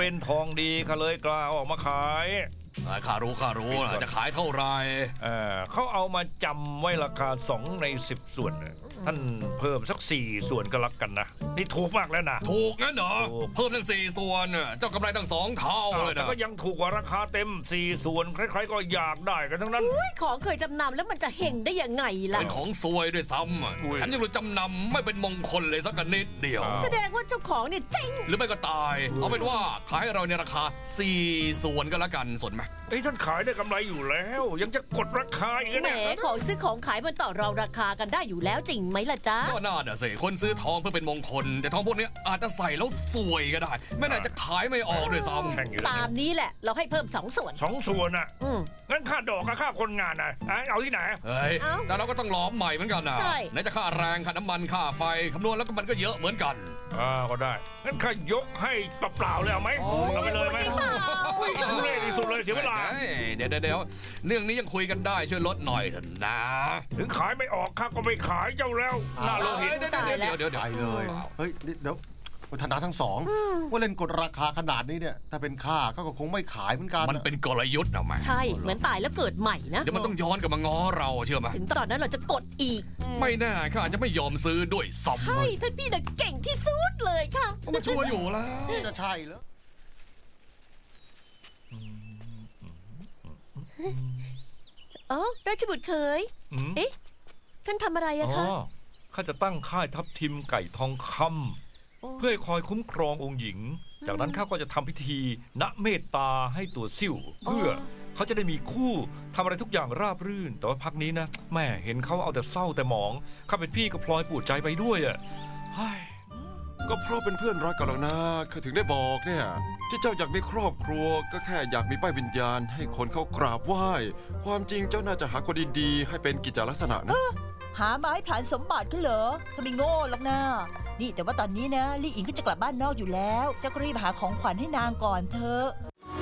เป็นทองดีข้าเลยกล้าออกมาขายข้ารู้จะขายเท่าไหร่เขาเอามาจำไว้ราคา2 ใน 10 ส่วนท่านเพิ่มสัก4 ส่วนก็แล้วกันนะนี่ถูกมากแล้วนะถูกงั้นเหรอเพิ่มทั้ง4 ส่วนเจ้ากำไรตั้ง2 เท่าเลยนะแต่ก็ยังถูกกว่าราคาเต็ม4 ส่วนใครๆก็อยากได้กันทั้งนั้นของเคยจำนำแล้วมันจะเฮงได้ยังไงล่ะเป็นของซวยด้วยซ้ำฉันยังรู้จำนำไม่เป็นมงคลเลยสักนิดเดียวแสดงว่าเจ้าของเนี่ยเจ๊งหรือไม่ก็ตายเอาเป็นว่าขายให้เราในราคา4 ส่วนก็แล้วกันสนไหมท่านขายได้กำไรอยู่แล้วยังจะกดราคาอีกนะแหมของซื้อของขายมันต่อรองราคากันได้อยู่แล้วจริงไหมล่ะจ๊ะก็น่าน่ะสิคนซื้อทองเพื่อเป็นมงคลแต่ทองพวกนี้อาจจะใส่แล้วสวยก็ได้ไม่น่าจะขายไม่ออกด้วยซ้ำตามนี้แหละเราให้เพิ่ม2 ส่วน 2 ส่วนงั้นค่าดอกกับค่าคนงานเอาที่ไหนเฮ้ยแต่เราก็ต้องล้อมใหม่เหมือนกันนะไหนจะค่าแรงค่าน้ำมันค่าไฟคำนวณแล้วก็มันก็เยอะเหมือนกันก็ได้งั้นข้ายกให้เปล่าๆเลยเอาไหมเอาไปเลยไหมทุเรศที่สุดเลยเสียเวลาเดี๋ยวเรื่องนี้ยังคุยกันได้ช่วยลดหน่อยเถอะนะถึงขายไม่ออกข้าก็ไม่ขายเจ้าแล้วน่าโลหิตเดี๋ยวไปเลยเฮ้ยเดี๋ยวธนาทั้งสองว่าเล่นกดราคาขนาดนี้เนี่ยถ้าเป็นข้าก็คงไม่ขายเหมือนกันมันเป็นกลยุทธ์เอาไหมใช่เหมือนตายแล้วเกิดใหม่นะเดี๋ยวมันต้องย้อนกลับมาง้อเราเชื่อไหมถึงตอนนั้นเราจะกดอีกไม่แน่ข้าอาจจะไม่ยอมซื้อด้วยซ้ำใช่ท่านพี่น่ะเก่งที่สุดเลยค่ะมันชัวร์อยู่แล้วจะใช่เหรอราชบุตรเคยท่านทำอะไรอะคะข้าจะตั้งค่ายทับทิมไก่ทองคำเพื่อคอยคุ้มครององค์หญิงจากนั้นข้าก็จะทำพิธีณเมตตาให้ตัวซิ่วเพื่อเขาจะได้มีคู่ทำอะไรทุกอย่างราบรื่นแต่ว่าพักนี้นะแม่เห็นเขาเอาแต่เศร้าแต่หมองข้าเป็นพี่ก็พลอยปวดใจไปด้วยก็เพราะเป็นเพื่อนรักกันแล้วนะข้าถึงได้บอกเนี่ยที่เจ้าอยากมีครอบครัวก็แค่อยากมีป้ายวิญญาณให้คนเขากราบไหว้ความจริงเจ้าน่าจะหาคนดีๆให้เป็นกิจลักษณะนะหามาให้ผลานสมบัติกันเหรอเขาไม่โง่หรอกนะนี่แต่ว่าตอนนี้นะลี่อิงก็จะกลับบ้านนอกอยู่แล้วเจ้าก็รีบหาของขวัญให้นางก่อนเถอะ